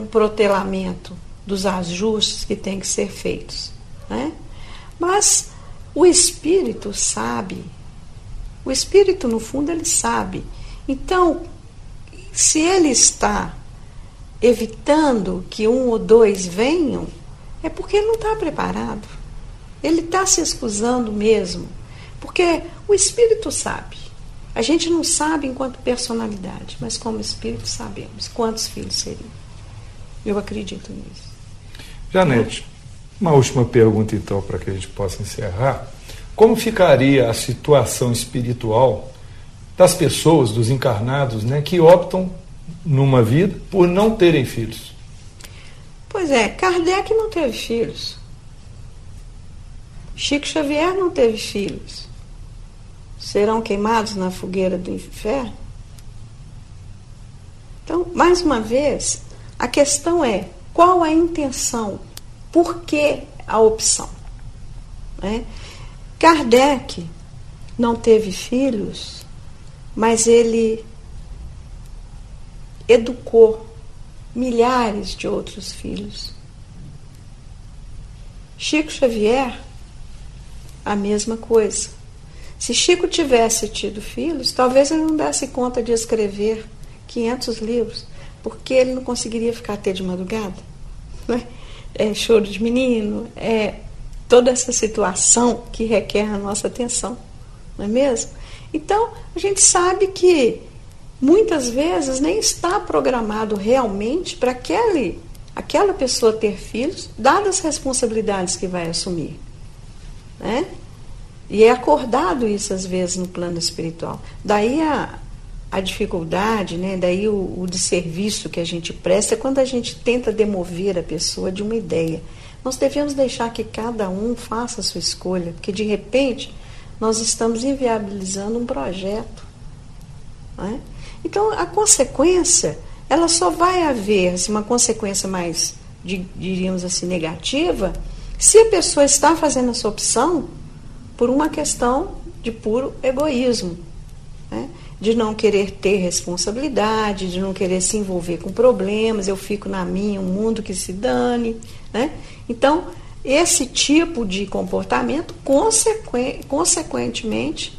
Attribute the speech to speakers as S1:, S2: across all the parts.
S1: protelamento dos ajustes que têm que ser feitos, né? Mas o espírito sabe. O espírito, no fundo, ele sabe. Então, se ele está evitando que um ou dois venham, é porque ele não está preparado. Ele está se excusando mesmo. Porque o espírito sabe. A gente não sabe enquanto personalidade, mas como espírito sabemos quantos filhos seriam. Eu acredito nisso.
S2: Janete, uma última pergunta então, para que a gente possa encerrar. Como ficaria a situação espiritual das pessoas, dos encarnados, né, que optam numa vida por não terem filhos?
S1: Pois é, Kardec não teve filhos. Chico Xavier não teve filhos. Serão queimados na fogueira do inferno? Então, mais uma vez, a questão é: qual a intenção? Por que a opção? Né? Kardec não teve filhos, mas ele educou milhares de outros filhos. Chico Xavier, a mesma coisa. Se Chico tivesse tido filhos, talvez ele não desse conta de escrever 500 livros, porque ele não conseguiria ficar até de madrugada. Né? Choro de menino, toda essa situação que requer a nossa atenção, não é mesmo? Então, a gente sabe que muitas vezes nem está programado realmente para aquela pessoa ter filhos, dadas as responsabilidades que vai assumir. Né? E é acordado isso às vezes no plano espiritual. Daí a dificuldade, né? Daí o desserviço que a gente presta é quando a gente tenta demover a pessoa de uma ideia. Nós devemos deixar que cada um faça a sua escolha, porque de repente nós estamos inviabilizando um projeto. Né? Então a consequência, ela só vai haver uma consequência mais, diríamos assim, negativa, se a pessoa está fazendo essa opção por uma questão de puro egoísmo, né? De não querer ter responsabilidade, de não querer se envolver com problemas, eu fico na minha, um mundo que se dane. Né? Então, esse tipo de comportamento, consequentemente,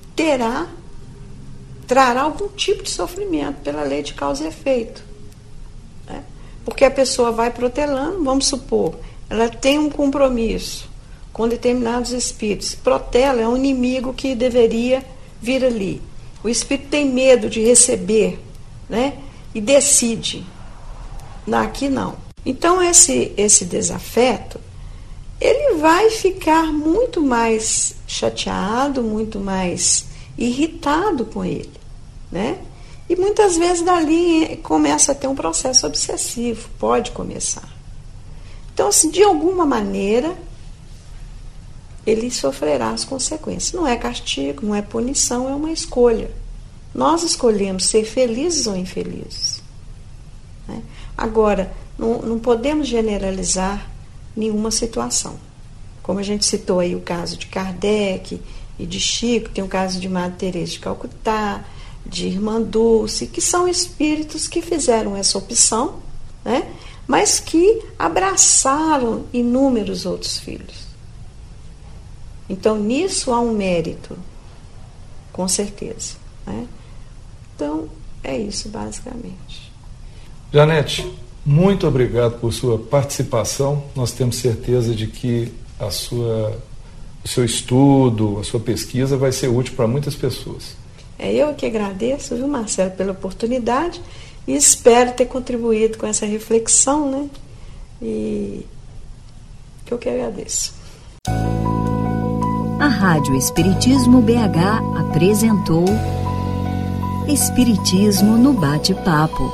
S1: trará algum tipo de sofrimento pela lei de causa e efeito. Né? Porque a pessoa vai protelando, vamos supor, ela tem um compromisso com determinados espíritos. Protela é um inimigo que deveria vir ali. O espírito tem medo de receber, né? E decide. Aqui não. Então esse desafeto, ele vai ficar muito mais chateado, muito mais irritado com ele, né? E muitas vezes dali começa a ter um processo obsessivo, pode começar. Então, assim, de alguma maneira, ele sofrerá as consequências. Não é castigo, não é punição, é uma escolha. Nós escolhemos ser felizes ou infelizes. Né? Agora, não podemos generalizar nenhuma situação. Como a gente citou aí o caso de Kardec e de Chico, tem o caso de Madre Teresa de Calcutá, de Irmã Dulce, que são espíritos que fizeram essa opção, né? Mas que abraçaram inúmeros outros filhos. Então, nisso há um mérito, com certeza. Né? Então, é isso, basicamente.
S2: Janete, muito obrigado por sua participação. Nós temos certeza de que o seu estudo, a sua pesquisa vai ser útil para muitas pessoas.
S1: Eu que agradeço, viu, Marcelo, pela oportunidade e espero ter contribuído com essa reflexão, né? E eu que agradeço.
S3: A Rádio Espiritismo BH apresentou Espiritismo no Bate-Papo.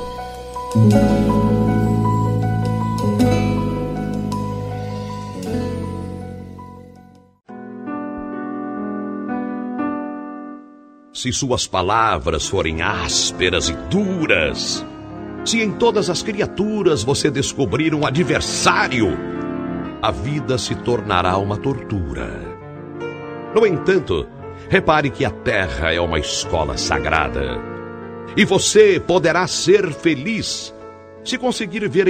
S4: Se suas palavras forem ásperas e duras, se em todas as criaturas você descobrir um adversário, a vida se tornará uma tortura. No entanto, repare que a Terra é uma escola sagrada. E você poderá ser feliz se conseguir ver